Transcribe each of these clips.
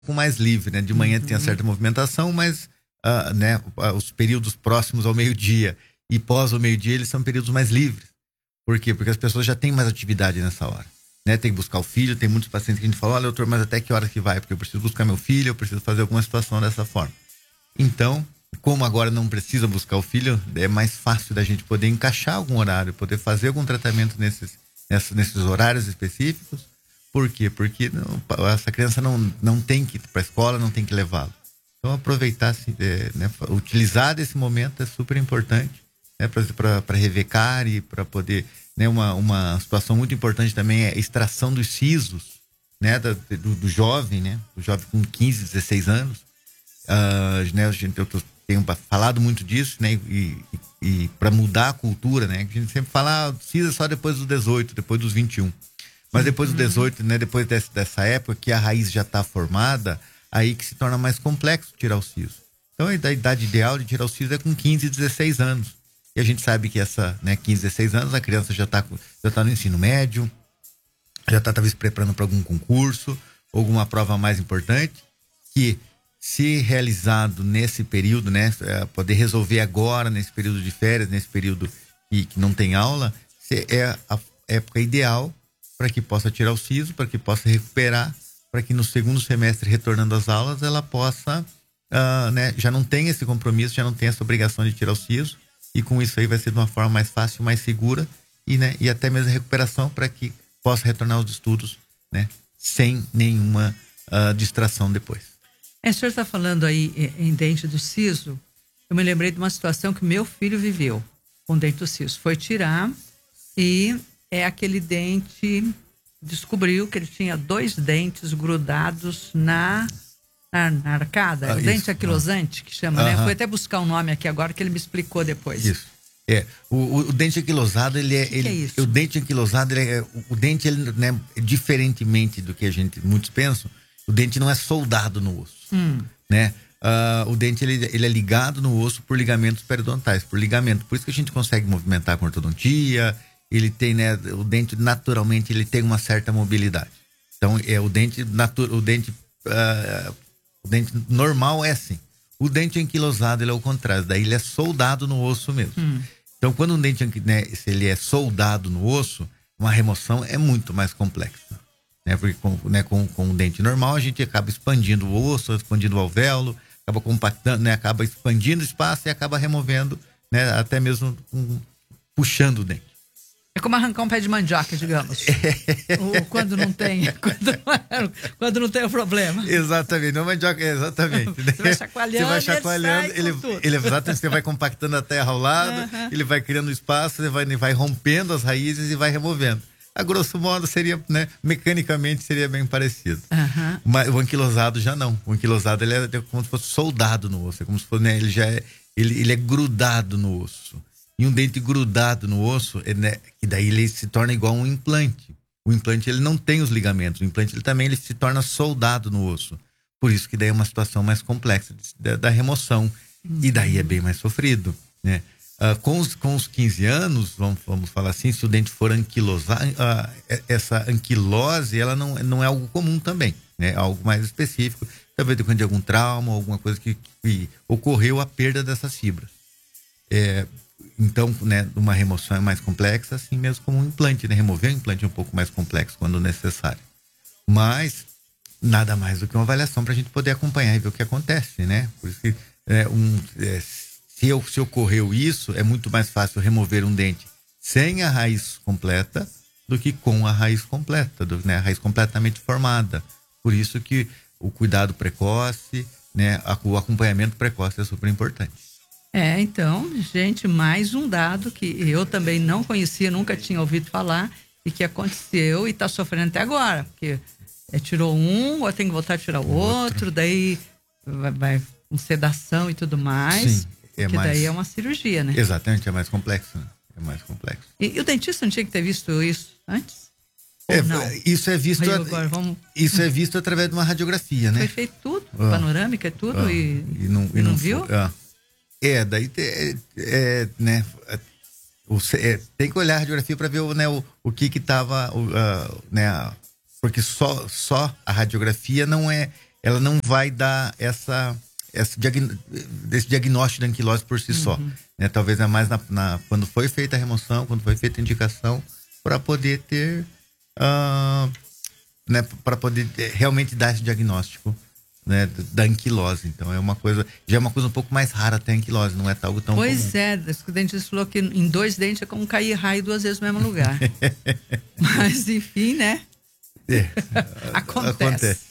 pouco mais livre, né? De manhã tem uma certa movimentação, mas né, os períodos próximos ao meio-dia e pós o meio-dia, eles são períodos mais livres. Por quê? Porque as pessoas já têm mais atividade nessa hora. Né? Tem que buscar o filho, tem muitos pacientes que a gente fala, olha, doutor, mas até que hora que vai? Porque eu preciso buscar meu filho, eu preciso fazer alguma situação dessa forma. Então, como agora não precisa buscar o filho, é mais fácil da gente poder encaixar algum horário, poder fazer algum tratamento nesses horários específicos. Por quê? Porque essa criança não tem que ir para a escola, não tem que levá-lo. Então, aproveitar, né, utilizar desse momento é super importante, né, para rever cárie, para poder, né, uma situação muito importante também é a extração dos sisos, né, do jovem, né, do jovem com 15, 16 anos. Né, eu tenho falado muito disso, né, e para mudar a cultura, né, a gente sempre fala, siso só depois dos 18, depois dos 21. Mas depois dos 18, né, depois dessa época que a raiz já está formada, aí que se torna mais complexo tirar o siso. Então a idade ideal de tirar o siso é com 15, 16 anos. E a gente sabe que essa, né, 15, 16 anos, a criança já tá no ensino médio, já está talvez preparando para algum concurso, alguma prova mais importante, que se realizado nesse período, né, poder resolver agora, nesse período de férias, nesse período que não tem aula, é a época ideal para que possa tirar o siso, para que possa recuperar, para que no segundo semestre, retornando às aulas, ela possa, né, já não tem esse compromisso, já não tem essa obrigação de tirar o siso, e com isso aí vai ser de uma forma mais fácil, mais segura, e até mesmo a recuperação para que possa retornar aos estudos, né, sem nenhuma distração depois. O senhor está falando aí em dente do siso, eu me lembrei de uma situação que meu filho viveu com dente do siso. Foi tirar e aquele dente, descobriu que ele tinha 2 dentes grudados na arcada, o dente aquilosante, que chama, né? Fui até buscar um nome aqui agora que ele me explicou depois. Isso. O dente anquilosado, ele é isso? O dente anquilosado, o dente, ele, né, diferentemente do que muitos pensam, o dente não é soldado no osso, né? O dente, ele é ligado no osso por ligamentos periodontais, por ligamento. Por isso que a gente consegue movimentar com ortodontia. Ele tem, né, o dente naturalmente ele tem uma certa mobilidade. Então o dente normal é assim. O dente anquilosado, ele é o contrário, daí ele é soldado no osso mesmo. Então quando um dente, né, se ele é soldado no osso, uma remoção é muito mais complexa, né? Porque com o dente normal a gente acaba expandindo o osso, expandindo o alvéolo, acaba compactando, né, acaba expandindo o espaço e acaba removendo, né, até mesmo puxando o dente. É como arrancar um pé de mandioca, digamos. Quando não tem, quando não tem o problema. Exatamente, não mandioca, exatamente. Você vai chacoalhando, exatamente, você vai compactando a terra ao lado, ele vai criando espaço, ele vai rompendo as raízes e vai removendo. A grosso modo seria, né, mecanicamente seria bem parecido. Mas o anquilosado já não. O anquilosado, ele é como se fosse soldado no osso, é como se fosse, né, ele é grudado no osso. E um dente grudado no osso, né, que daí ele se torna igual um implante. O implante, ele não tem os ligamentos. O implante, ele se torna soldado no osso. Por isso que daí é uma situação mais complexa da remoção. E daí é bem mais sofrido, né? Com os 15 anos, vamos falar assim, se o dente for anquilosado, essa anquilose, ela não é algo comum também, né? É algo mais específico, talvez depois de algum trauma, alguma coisa que ocorreu a perda dessas fibras. Então, né, uma remoção é mais complexa, assim mesmo como um implante, né? Remover um implante é um pouco mais complexo quando necessário. Mas, nada mais do que uma avaliação para a gente poder acompanhar e ver o que acontece, né? Por isso que se ocorreu isso, é muito mais fácil remover um dente sem a raiz completa do que com a raiz completa, né? A raiz completamente formada. Por isso que o cuidado precoce, né? O acompanhamento precoce é super importante. Então, gente, mais um dado que eu também não conhecia, nunca tinha ouvido falar e que aconteceu e está sofrendo até agora, porque tirou um, ou tem que voltar a tirar o outro, daí vai com sedação e tudo mais. Sim, daí é uma cirurgia, né? Exatamente, é mais complexo, né? É mais complexo. E o dentista não tinha que ter visto isso antes? Isso é visto isso é visto através de uma radiografia, né? Foi feito tudo, panorâmica, tudo, e não viu? Daí né, tem que olhar a radiografia para ver, né, o que estava, né, porque só a radiografia não é ela não vai dar desse diagnóstico da anquilose por si só, né? Talvez é mais quando foi feita a remoção, quando foi feita a indicação, para poder ter, né, para poder realmente dar esse diagnóstico, né, da anquilose. Então já é uma coisa um pouco mais rara até a anquilose, não é algo tão comum. Pois é, o dentista falou que em 2 dentes é como cair raio 2 vezes no mesmo lugar. Mas enfim, né? Acontece.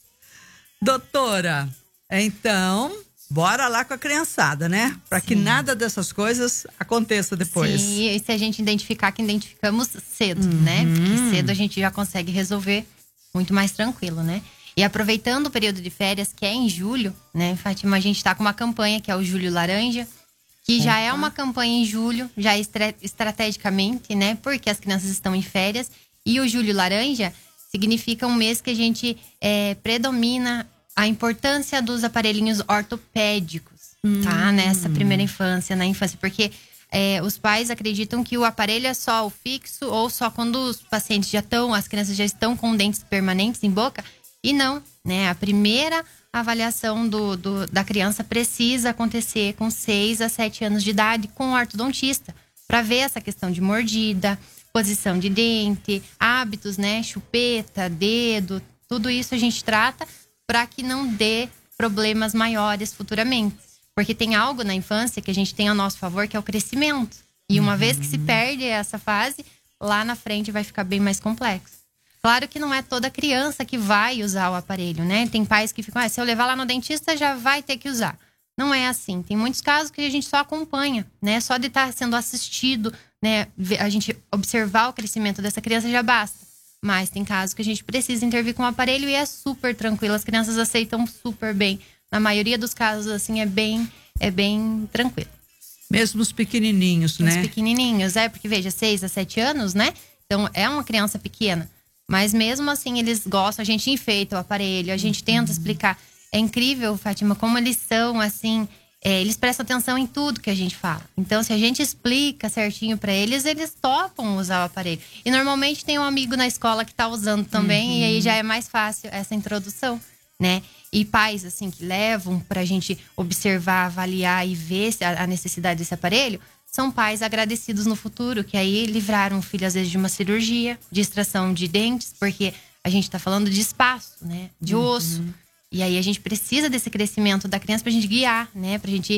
Doutora, então, bora lá com a criançada, né? Para que nada dessas coisas aconteça depois. Sim, e se a gente identificar que identificamos cedo, né? Porque cedo a gente já consegue resolver muito mais tranquilo, né? E aproveitando o período de férias, que é em julho, né, Fátima, a gente tá com uma campanha que é o Julho Laranja, que já é uma campanha em julho, já estrategicamente, né? Porque as crianças estão em férias. E o Julho Laranja significa um mês que a gente predomina a importância dos aparelhinhos ortopédicos, tá? Nessa primeira infância, na infância. Porque os pais acreditam que o aparelho é só o fixo ou só quando os pacientes as crianças já estão com dentes permanentes em boca. E não, né? A primeira avaliação da criança precisa acontecer com 6 a 7 anos de idade com o ortodontista, para ver essa questão de mordida, posição de dente, hábitos, né? Chupeta, dedo, tudo isso a gente trata para que não dê problemas maiores futuramente. Porque tem algo na infância que a gente tem a nosso favor, que é o crescimento. E uma vez que se perde essa fase, lá na frente vai ficar bem mais complexo. Claro que não é toda criança que vai usar o aparelho, né? Tem pais que ficam, se eu levar lá no dentista, já vai ter que usar. Não é assim. Tem muitos casos que a gente só acompanha, né? Só de estar sendo assistido, né? A gente observar o crescimento dessa criança já basta. Mas tem casos que a gente precisa intervir com o aparelho e é super tranquilo. As crianças aceitam super bem. Na maioria dos casos, assim, é bem tranquilo. Mesmo os pequenininhos, né? Os pequenininhos, porque veja, 6 a 7 anos, né? Então, é uma criança pequena. Mas mesmo assim, eles gostam, a gente enfeita o aparelho, a gente tenta explicar. É incrível, Fátima, como eles são, assim, eles prestam atenção em tudo que a gente fala. Então, se a gente explica certinho pra eles, eles topam usar o aparelho. E normalmente tem um amigo na escola que tá usando também, e aí já é mais fácil essa introdução, né? E pais, assim, que levam pra gente observar, avaliar e ver a necessidade desse aparelho, são pais agradecidos no futuro, que aí livraram o filho, às vezes, de uma cirurgia, de extração de dentes, porque a gente tá falando de espaço, né? De osso. E aí a gente precisa desse crescimento da criança pra gente guiar, né? Pra gente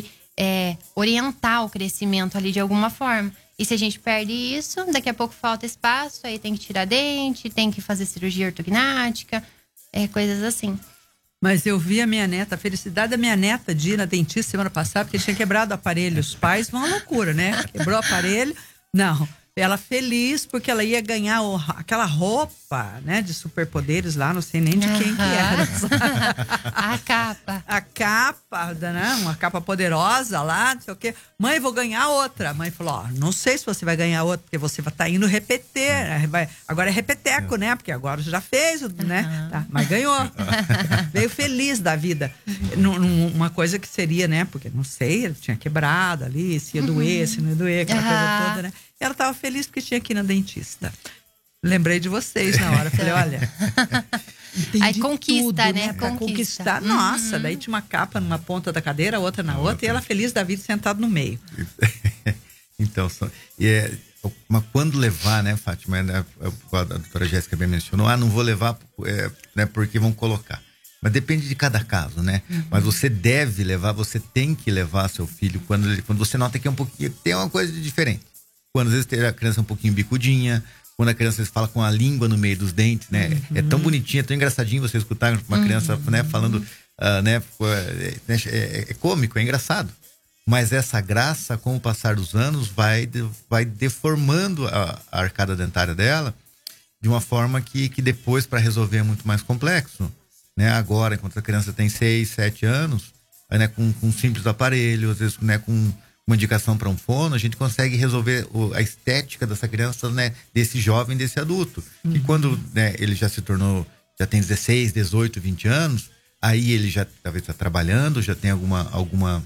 orientar o crescimento ali de alguma forma. E se a gente perde isso, daqui a pouco falta espaço, aí tem que tirar dente, tem que fazer cirurgia ortognática, coisas assim. Mas eu vi a minha neta, a felicidade da minha neta de ir na dentista semana passada, porque tinha quebrado o aparelho. Os pais vão à loucura, né? Quebrou o aparelho. Não, ela feliz porque ela ia ganhar aquela roupa, né? De superpoderes lá, não sei nem de quem que era. A capa. A capa, né? Uma capa poderosa lá, não sei o quê. Mãe, vou ganhar outra. A mãe falou, não sei se você vai ganhar outra, porque você vai estar indo repetir. Agora é repeteco, né? Porque agora você já fez, né? Tá, mas ganhou. Veio feliz da vida. Uma coisa que seria, né? Porque não sei, ele tinha quebrado ali, se ia doer, se não ia doer, aquela coisa toda, né? E ela estava feliz porque tinha que ir na dentista. Lembrei de vocês na hora. Falei, olha... Aí conquista, tudo, né? Pra conquistar. Nossa, daí tinha uma capa numa ponta da cadeira, outra na outra, e ela feliz da vida sentada no meio. Então, mas quando levar, né, Fátima? A doutora Jéssica bem mencionou, não vou levar, né, porque vão colocar. Mas depende de cada caso, né? Mas você deve levar, você tem que levar seu filho quando você nota que é um pouquinho, tem uma coisa de diferente. Quando às vezes a criança é um pouquinho bicudinha, quando a criança fala com a língua no meio dos dentes, né? É tão bonitinho, é tão engraçadinho você escutar uma criança, né, falando, né? É cômico, é engraçado. Mas essa graça, com o passar dos anos, vai deformando a arcada dentária dela de uma forma que depois, para resolver, é muito mais complexo, né? Agora, enquanto a criança tem 6, 7 anos, né, com um simples aparelho, às vezes, né, com uma indicação para um fono, a gente consegue resolver a estética dessa criança, né, desse jovem, desse adulto. E quando, né, ele já se tornou, já tem 16, 18, 20 anos, aí ele já talvez está trabalhando, já tem alguma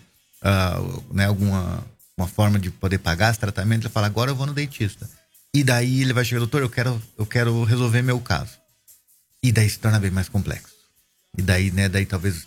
uma forma de poder pagar esse tratamento, ele fala, agora eu vou no dentista. E daí ele vai chegar, doutor, eu quero resolver meu caso. E daí se torna bem mais complexo. E daí, né, daí talvez